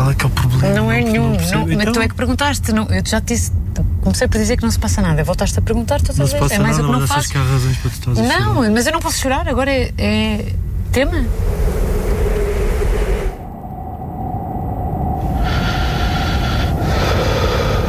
Qual é que é o problema? Não é nenhum. Não, Mas então, tu é que perguntaste. Não, eu já te disse. Comecei por dizer que não se passa nada. Voltaste a perguntar, tu não estás se a passa dizer. É mais nada, o que não mas achas faço. que há razões para tu estás a chorar? Não, mas eu não posso chorar. Agora é tema.